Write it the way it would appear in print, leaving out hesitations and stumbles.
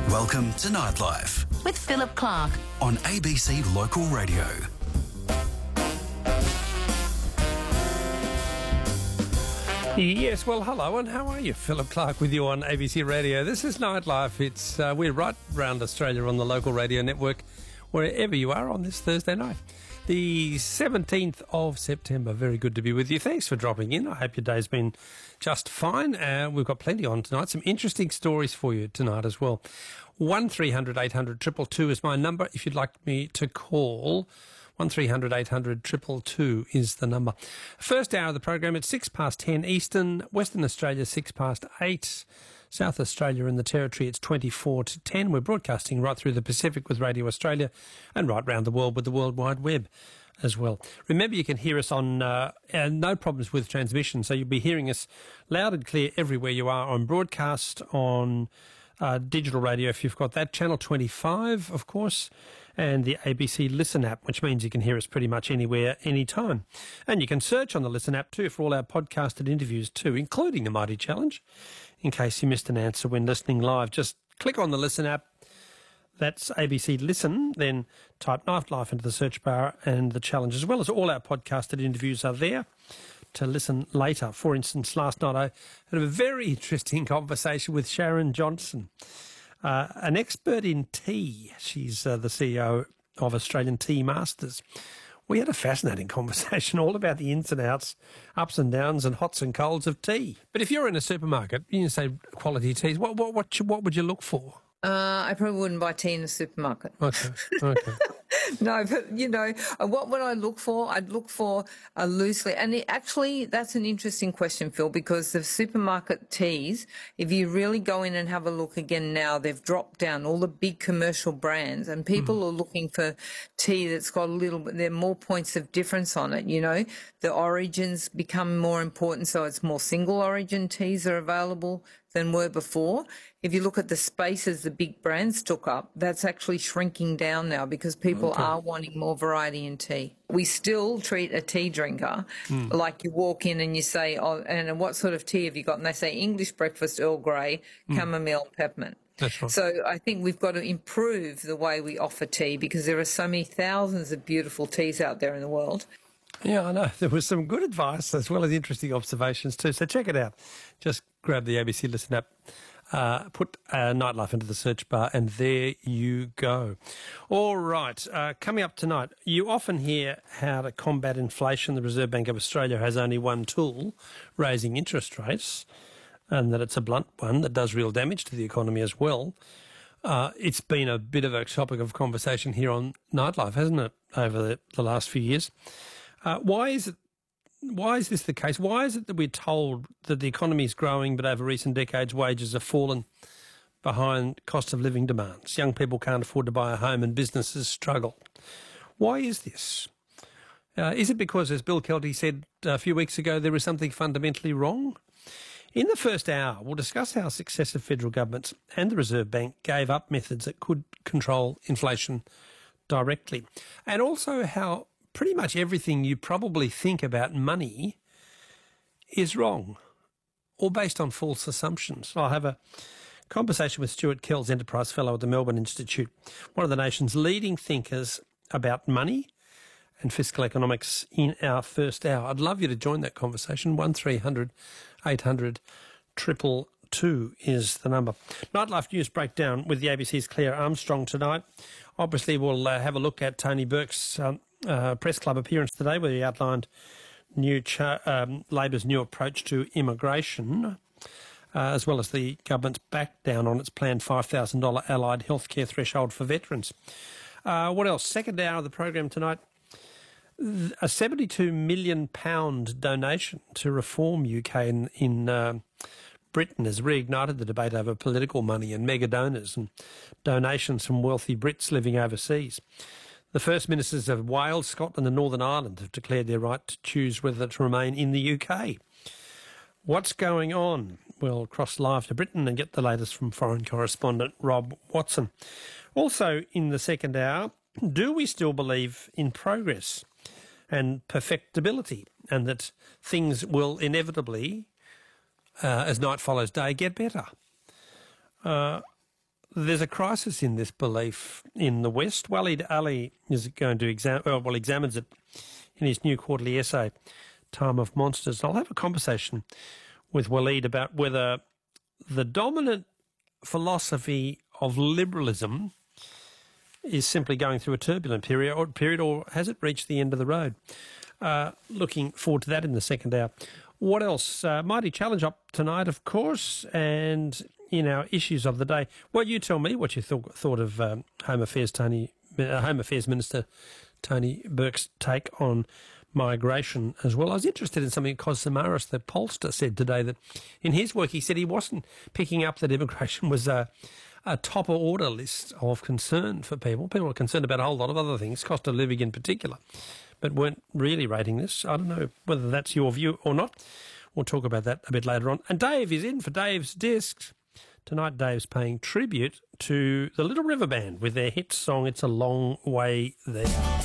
Welcome to Nightlife with Philip Clark on ABC Local Radio. Yes, well, hello, and how are you? Philip Clark with you on ABC Radio. This is Nightlife. It's we're right round Australia on the local radio network, wherever you are on this Thursday night. The 17th of September. Very good to be with you. Thanks for dropping in. I hope your day's been just fine. We've got plenty on tonight. Some interesting stories for you tonight as well. 1300 800 222 is my number if you'd like me to call. 1300 800 222 is the number. First hour of the program at 10:06 Eastern, Western Australia 8:06, South Australia and the Territory it's 10:24. We're broadcasting right through the Pacific with Radio Australia and right round the world with the World Wide Web as well. Remember, you can hear us on no problems with transmission, so you'll be hearing us loud and clear everywhere you are on broadcast, on digital radio if you've got that, Channel 25, of course, and the ABC Listen app, which means you can hear us pretty much anywhere, anytime. And you can search on the Listen app too for all our podcasted interviews too, including the Mighty Challenge. In case you missed an answer when listening live, just click on the Listen app. That's ABC Listen, then type Nightlife into the search bar and the challenge, as well as all our podcasted interviews are there to listen later. For instance, last night I had a very interesting conversation with Sharon Johnson, an expert in tea. She's the CEO of Australian Tea Masters. We had a fascinating conversation all about the ins and outs, ups and downs and hots and colds of tea. But if you're in a supermarket, you say quality teas, what would you look for? I probably wouldn't buy tea in a supermarket. Okay. No, but, what would I look for? I'd look for a loosely, and actually that's an interesting question, Phil, because the supermarket teas, if you really go in and have a look again now, they've dropped down all the big commercial brands and people are looking for tea that's got a little bit, there are more points of difference on it, The origins become more important, so it's more single origin teas are available than were before. If you look at the spaces the big brands took up, that's actually shrinking down now because people are wanting more variety in tea. We still treat a tea drinker like you walk in and you say, oh, and what sort of tea have you got? And they say English breakfast, Earl Grey, chamomile, peppermint. That's right. So I think we've got to improve the way we offer tea because there are so many thousands of beautiful teas out there in the world. Yeah, I know. There was some good advice as well as interesting observations too. So check it out. Just grab the ABC Listen app, put Nightlife into the search bar, and there you go. All right. Coming up tonight, you often hear how to combat inflation. The Reserve Bank of Australia has only one tool, raising interest rates, and that it's a blunt one that does real damage to the economy as well. It's been a bit of a topic of conversation here on Nightlife, hasn't it, over the last few years? Why is this the case? Why is it that we're told that the economy is growing, but over recent decades wages have fallen behind cost of living demands? Young people can't afford to buy a home and businesses struggle. Why is this? Is it because, as Bill Kelty said a few weeks ago, there is something fundamentally wrong? In the first hour, we'll discuss how successive federal governments and the Reserve Bank gave up methods that could control inflation directly, and also how pretty much everything you probably think about money is wrong or based on false assumptions. I'll have a conversation with Stuart Kells, Enterprise Fellow at the Melbourne Institute, one of the nation's leading thinkers about money and fiscal economics, in our first hour. I'd love you to join that conversation. 1300 800 222 is the number. Nightlife News Breakdown with the ABC's Claire Armstrong tonight. Obviously, we'll have a look at Tony Burke's press club appearance today, where he outlined Labor's new approach to immigration, as well as the government's back down on its planned $5,000 allied healthcare threshold for veterans. What else? Second hour of the program tonight, a £72 million donation to Reform UK in Britain has reignited the debate over political money and mega donors and donations from wealthy Brits living overseas. The First Ministers of Wales, Scotland and Northern Ireland have declared their right to choose whether to remain in the UK. What's going on? We'll cross live to Britain and get the latest from foreign correspondent Rob Watson. Also in the second hour, do we still believe in progress and perfectibility and that things will inevitably, as night follows day, get better? there's a crisis in this belief in the West. Waleed Ali is going to examines it in his new quarterly essay, Time of Monsters. I'll have a conversation with Waleed about whether the dominant philosophy of liberalism is simply going through a turbulent period, or has it reached the end of the road? Looking forward to that in the second hour. What else? Mighty Challenge up tonight, of course, and in our issues of the day. Well, you tell me what you thought of Home Affairs Minister Tony Burke's take on migration as well. I was interested in something Kos Samaras, the pollster, said today, that in his work he said he wasn't picking up that immigration was a top order list of concern for people. People are concerned about a whole lot of other things, cost of living in particular, but weren't really rating this. I don't know whether that's your view or not. We'll talk about that a bit later on. And Dave is in for Dave's Discs. Tonight Dave's paying tribute to the Little River Band with their hit song, It's a Long Way There.